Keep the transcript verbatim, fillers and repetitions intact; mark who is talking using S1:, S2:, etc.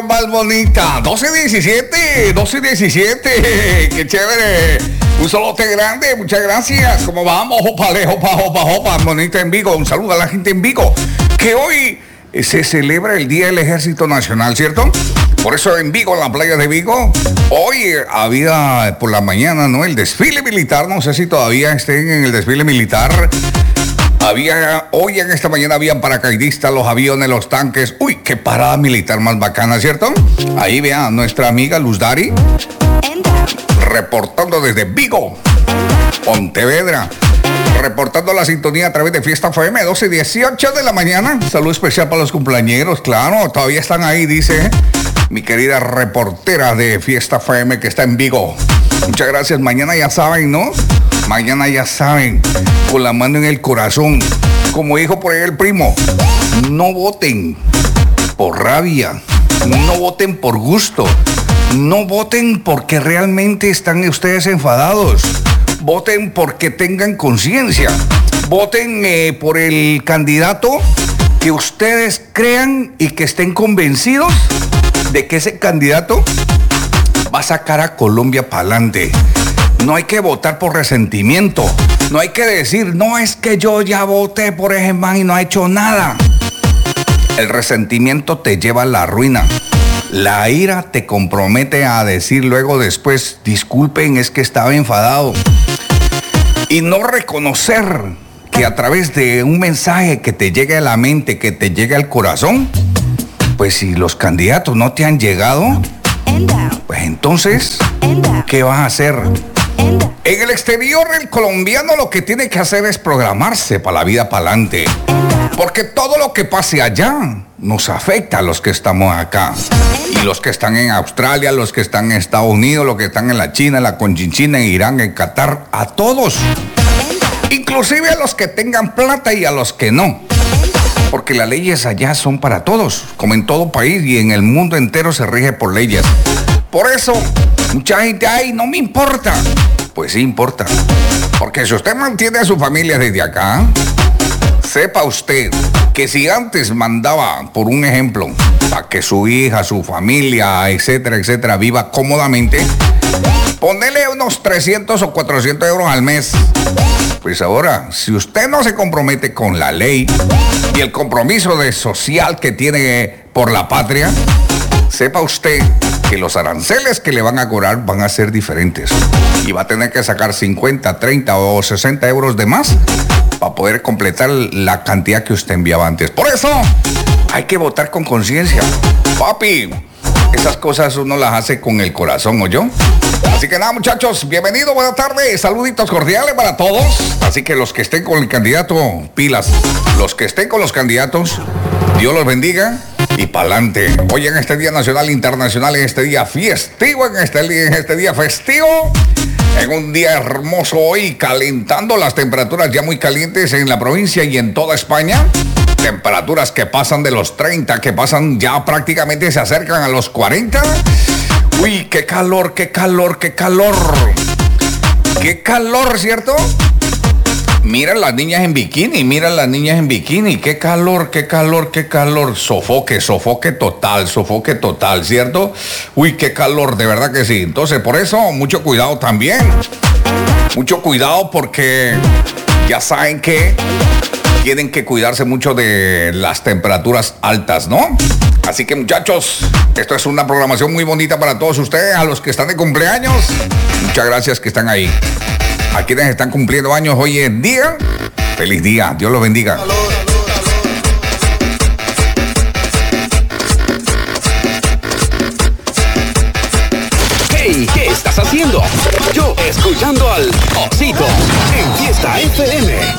S1: Más bonita, doce diecisiete, doce diecisiete, qué chévere, un solote grande, muchas gracias, ¿cómo vamos? Jopale, jopa, jopa, jopa, bonita en Vigo, un saludo a la gente en Vigo, que hoy se celebra el Día del Ejército Nacional, ¿cierto? Por eso en Vigo, en la playa de Vigo, hoy había por la mañana, ¿no? El desfile militar, no sé si todavía estén en el desfile militar. Había, hoy en esta mañana habían paracaidistas, los aviones, los tanques. Uy, qué parada militar más bacana, ¿cierto? Ahí vean nuestra amiga Luz Dari, reportando desde Vigo, Pontevedra, reportando la sintonía a través de Fiesta F M, doce dieciocho de la mañana. Saludo especial para los cumpleañeros, claro, todavía están ahí, dice mi querida reportera de Fiesta F M que está en Vigo. Muchas gracias, mañana ya saben, ¿no? Mañana ya saben, con la mano en el corazón, como dijo por ahí el primo, no voten por rabia, no voten por gusto, no voten porque realmente están ustedes enfadados, voten porque tengan conciencia, voten eh, por el candidato que ustedes crean y que estén convencidos de que ese candidato va a sacar a Colombia para adelante. No hay que votar por resentimiento. No hay que decir, no, es que yo ya voté por ese man y no ha hecho nada. El resentimiento te lleva a la ruina. La ira te compromete a decir luego después, disculpen, es que estaba enfadado. Y no reconocer que a través de un mensaje que te llegue a la mente, que te llegue al corazón, pues si los candidatos no te han llegado, pues entonces, ¿qué vas a hacer? En el exterior, el colombiano lo que tiene que hacer es programarse para la vida para adelante. Porque todo lo que pase allá nos afecta a los que estamos acá. Y los que están en Australia, los que están en Estados Unidos, los que están en la China, en la Conchinchina, en Irán, en Qatar, a todos. Inclusive a los que tengan plata y a los que no. Porque las leyes allá son para todos, como en todo país y en el mundo entero se rige por leyes. Por eso, mucha gente, ay, no me importa. Pues sí importa. Porque si usted mantiene a su familia desde acá, sepa usted que si antes mandaba, por un ejemplo, para que su hija, su familia, etcétera, etcétera, viva cómodamente, ponele unos trescientos o cuatrocientos euros al mes. Pues ahora, si usted no se compromete con la ley y el compromiso de social que tiene por la patria, sepa usted que los aranceles que le van a cobrar van a ser diferentes. Y va a tener que sacar cincuenta, treinta o sesenta euros de más para poder completar la cantidad que usted enviaba antes. Por eso, hay que votar con conciencia. Papi, esas cosas uno las hace con el corazón, ¿o yo? Así que nada, muchachos, bienvenidos, buenas tardes, saluditos cordiales para todos. Así que los que estén con el candidato, pilas. Los que estén con los candidatos, Dios los bendiga y pa'lante. Hoy en este Día Nacional Internacional, en este día festivo, en este, en este día festivo, en un día hermoso hoy, calentando las temperaturas ya muy calientes en la provincia y en toda España. Temperaturas que pasan de los treinta, que pasan ya prácticamente se acercan a los cuarenta. Uy, qué calor, qué calor, qué calor. Qué calor, ¿cierto? Mira las niñas en bikini, mira las niñas en bikini. Qué calor, qué calor, qué calor. Sofoque, sofoque total, sofoque total, ¿cierto? Uy, qué calor, de verdad que sí. Entonces, por eso, mucho cuidado también. Mucho cuidado porque ya saben que tienen que cuidarse mucho de las temperaturas altas, ¿no? Así que, muchachos, esto es una programación muy bonita para todos ustedes, a los que están de cumpleaños. Muchas gracias que están ahí. A quienes están cumpliendo años hoy en día, feliz día, Dios los bendiga.
S2: Hey, ¿qué estás haciendo? Yo escuchando al Osito en Fiesta F M.